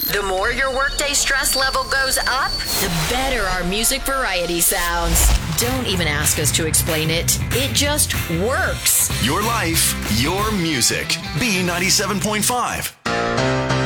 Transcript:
The more your workday stress level goes up, the better our music variety sounds. Don't even ask us to explain it. It just works. Your life, your music. B97.5.